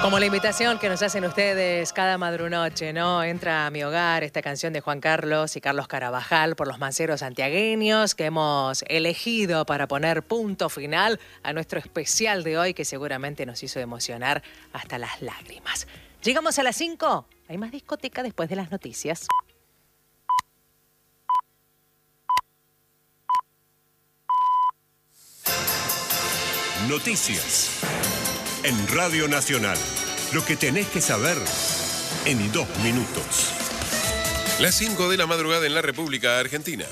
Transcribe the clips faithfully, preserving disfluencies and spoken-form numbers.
Como la invitación que nos hacen ustedes cada madrunoche, ¿no? Entra a mi hogar esta canción de Juan Carlos y Carlos Carabajal por los manceros santiagueños que hemos elegido para poner punto final a nuestro especial de hoy que seguramente nos hizo emocionar hasta las lágrimas. Llegamos a las cinco. Hay más discoteca después de las noticias. Noticias en Radio Nacional. Lo que tenés que saber en dos minutos. Las cinco de la madrugada en la República Argentina.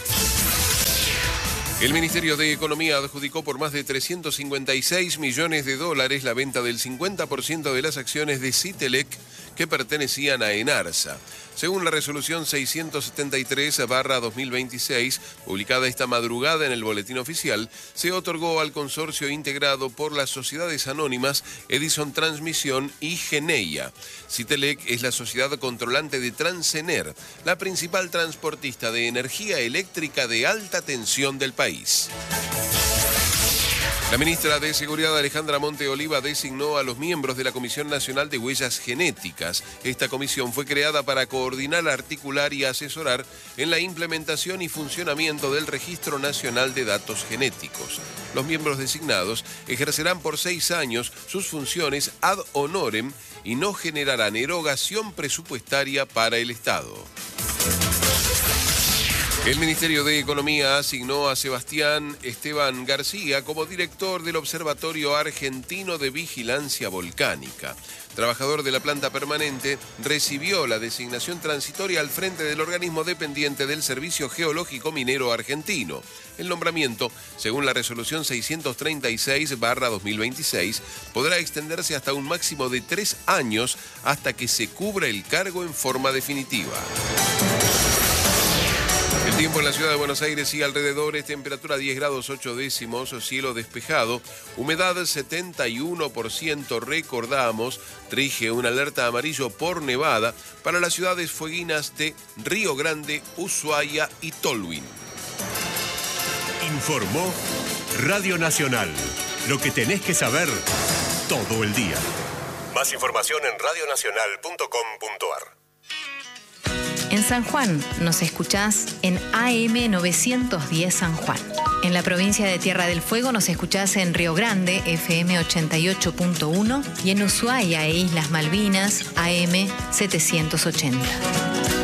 El Ministerio de Economía adjudicó por más de trescientos cincuenta y seis millones de dólares la venta del cincuenta por ciento de las acciones de Citelec que pertenecían a Enarsa. Según la resolución seiscientos setenta y tres barra dos mil veintiséis, publicada esta madrugada en el Boletín Oficial, se otorgó al consorcio integrado por las sociedades anónimas Edison Transmisión y Geneia. Citelec es la sociedad controlante de Transener, la principal transportista de energía eléctrica de alta tensión del país. La ministra de Seguridad Alejandra Monte Oliva designó a los miembros de la Comisión Nacional de Huellas Genéticas. Esta comisión fue creada para coordinar, articular y asesorar en la implementación y funcionamiento del Registro Nacional de Datos Genéticos. Los miembros designados ejercerán por seis años sus funciones ad honorem y no generarán erogación presupuestaria para el Estado. El Ministerio de Economía asignó a Sebastián Esteban García como director del Observatorio Argentino de Vigilancia Volcánica. Trabajador de la planta permanente, recibió la designación transitoria al frente del organismo dependiente del Servicio Geológico Minero Argentino. El nombramiento, según la resolución seiscientos treinta y seis barra dos mil veintiséis, podrá extenderse hasta un máximo de tres años hasta que se cubra el cargo en forma definitiva. El tiempo en la ciudad de Buenos Aires y alrededores, temperatura diez grados ocho décimos, cielo despejado, humedad setenta y uno por ciento, recordamos, rige una alerta amarillo por nevada para las ciudades fueguinas de Río Grande, Ushuaia y Tolwyn. Informó Radio Nacional. Lo que tenés que saber todo el día. Más información en radio nacional punto com punto a r. En San Juan nos escuchás en A M novecientos diez San Juan. En la provincia de Tierra del Fuego nos escuchás en Río Grande, F M ochenta y ocho punto uno, y en Ushuaia e Islas Malvinas, A M setecientos ochenta.